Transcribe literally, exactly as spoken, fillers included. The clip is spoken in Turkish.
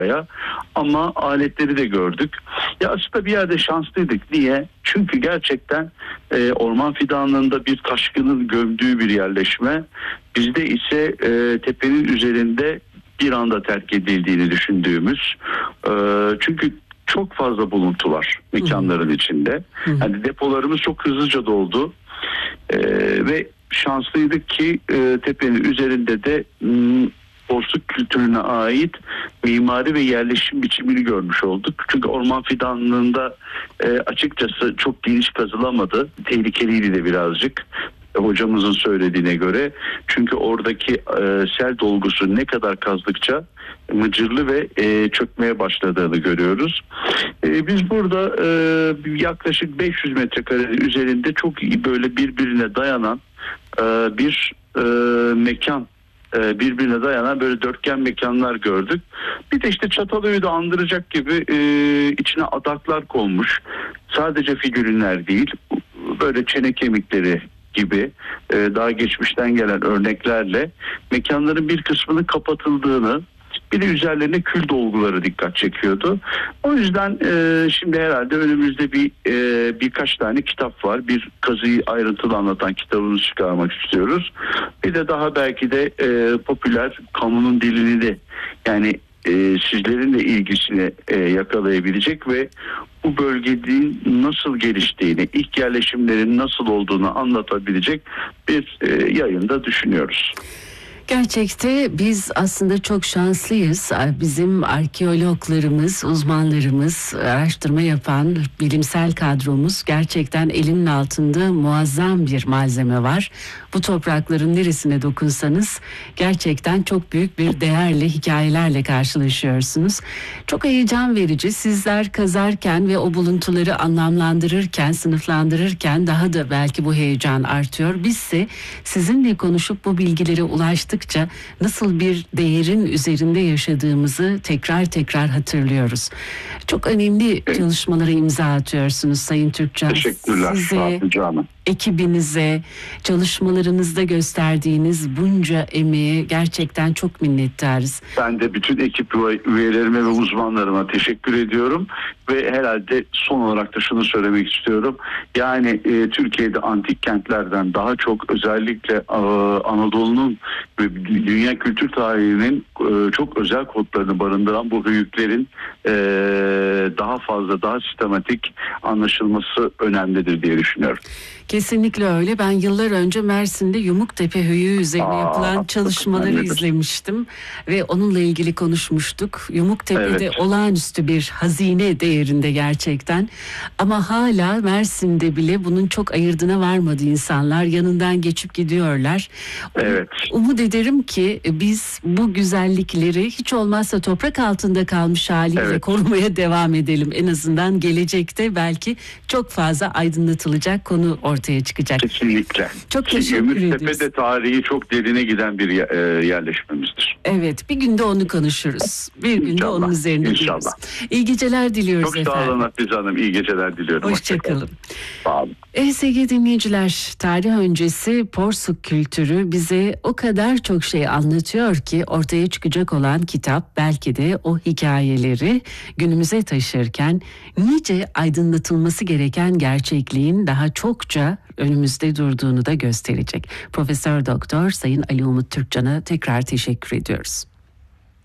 ya. Ama aletleri de gördük. Ya aslında bir yerde şanslıydık. Niye? Çünkü gerçekten e, orman fidanlığında bir taşkının gömdüğü bir yerleşme. Bizde ise e, tepenin üzerinde bir anda terk edildiğini düşündüğümüz. E, çünkü çok fazla buluntu var mekanların Hı-hı. içinde. Hı-hı. Yani depolarımız çok hızlıca doldu. E, ve şanslıydık ki e, tepenin üzerinde de m, Porsuk kültürüne ait mimari ve yerleşim biçimini görmüş olduk. Çünkü orman fidanlığında e, açıkçası çok geniş kazılamadı. Tehlikeliydi de birazcık. Hocamızın söylediğine göre. Çünkü oradaki e, sel dolgusu ne kadar kazdıkça mıcırlı ve e, çökmeye başladığını görüyoruz. E, biz burada e, yaklaşık beş yüz metrekarenin üzerinde çok iyi böyle birbirine dayanan e, bir e, mekan birbirine dayanan böyle dörtgen mekanlar gördük. Bir de işte Çatalhöyük'ü de andıracak gibi e, içine adaklar konmuş. Sadece figürinler değil, böyle çene kemikleri gibi e, daha geçmişten gelen örneklerle mekanların bir kısmının kapatıldığını, bir de üzerlerine kül dolguları dikkat çekiyordu. O yüzden e, şimdi herhalde önümüzde bir e, birkaç tane kitap var. Bir kazıyı ayrıntılı anlatan kitabımızı çıkarmak istiyoruz. Bir de daha belki de e, popüler kamunun dilini de yani e, sizlerin de ilgisini e, yakalayabilecek ve bu bölgenin nasıl geliştiğini, ilk yerleşimlerin nasıl olduğunu anlatabilecek bir e, yayında düşünüyoruz. Gerçekte biz aslında çok şanslıyız. Bizim arkeologlarımız, uzmanlarımız, araştırma yapan bilimsel kadromuz gerçekten elinin altında muazzam bir malzeme var. Bu toprakların neresine dokunsanız gerçekten çok büyük bir değerle, hikayelerle karşılaşıyorsunuz. Çok heyecan verici. Sizler kazarken ve o buluntuları anlamlandırırken, sınıflandırırken daha da belki bu heyecan artıyor. Bizse sizinle konuşup bu bilgilere ulaştık. Nasıl bir değerin üzerinde yaşadığımızı tekrar tekrar hatırlıyoruz. Çok önemli çalışmalara imza atıyorsunuz Sayın Türkcan. Teşekkürler. Size, ekibinize, çalışmalarınızda gösterdiğiniz bunca emeğe gerçekten çok minnettarız. Ben de bütün ekip üyelerime ve uzmanlarıma teşekkür ediyorum. Ve herhalde son olarak da şunu söylemek istiyorum. Yani e, Türkiye'de antik kentlerden daha çok özellikle e, Anadolu'nun ve dünya kültür tarihinin e, çok özel kodlarını barındıran bu höyüklerin e, daha fazla, daha sistematik anlaşılması önemlidir diye düşünüyorum. Kesinlikle öyle. Ben yıllar önce Mersin'de Yumuktepe Höyüğü üzerine Aa, yapılan çalışmaları nedir? izlemiştim ve onunla ilgili konuşmuştuk. Yumuktepe'de Evet. olağanüstü bir hazine değerinde gerçekten. Ama hala Mersin'de bile bunun çok ayırdına varmadı insanlar. Yanından geçip gidiyorlar. Evet. Umut ederim ki biz bu güzellikleri hiç olmazsa toprak altında kalmış haliyle Evet. korumaya devam edelim. En azından gelecekte belki çok fazla aydınlatılacak konu ortaya çıkacak. Kesinlikle. Çok teşekkür ediyoruz. Gümüştepe'de tarihi çok derine giden bir yerleşmemizdir. Evet, bir günde onu konuşuruz. Bir günde İnşallah, onun üzerinde inşallah. dururuz. İyi geceler diliyoruz çok efendim. Çok sağ olun Hafize Hanım. İyi geceler diliyorum. Hoşçakalın. Sağ olun. Evet sevgili dinleyiciler, tarih öncesi Porsuk kültürü bize o kadar çok şey anlatıyor ki ortaya çıkacak olan kitap belki de o hikayeleri günümüze taşırken nice aydınlatılması gereken gerçekliğin daha çokça önümüzde durduğunu da gösterecek. Profesör Doktor Sayın Ali Umut Türkcan'a tekrar teşekkür ediyoruz.